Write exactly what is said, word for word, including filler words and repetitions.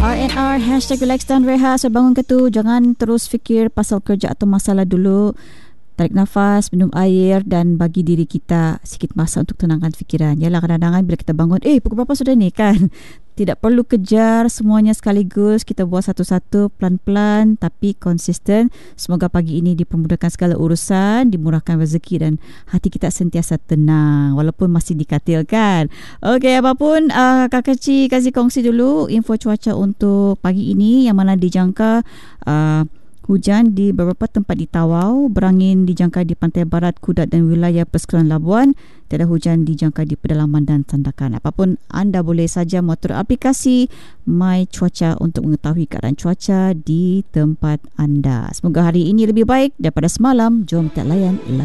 R and R, hashtag relax dan rehat. So bangun ke tu, jangan terus fikir pasal kerja atau masalah dulu. Tarik nafas, minum air dan bagi diri kita sikit masa untuk tenangkan fikiran. Yalah, kadang-kadang bila kita bangun, eh pukul berapa sudah ni kan? Tidak perlu kejar semuanya sekaligus. Kita buat satu-satu, pelan-pelan tapi konsisten. Semoga pagi ini dipermudahkan segala urusan, dimurahkan rezeki dan hati kita sentiasa tenang walaupun masih dikatilkan. Okey, apapun uh, Kak Kecil kasih kongsi dulu info cuaca untuk pagi ini, yang mana dijangka uh, hujan di beberapa tempat di Tawau, berangin dijangka di pantai barat Kudat dan wilayah Persekitaran Labuan, tiada hujan dijangka di pedalaman dan Sandakan. Apapun, anda boleh saja motor aplikasi My Cuaca untuk mengetahui keadaan cuaca di tempat anda. Semoga hari ini lebih baik daripada semalam. Jom kita layan